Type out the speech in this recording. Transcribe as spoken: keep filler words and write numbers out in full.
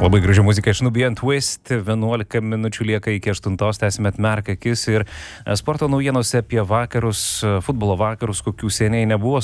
Labai graži muzika iš Nubian Twist, vienuolika minučių lieka iki aštuntos, tęsime atmerkę akis ir sporto naujienose apie vakarus, futbolo vakarus, kokių seniai nebuvo.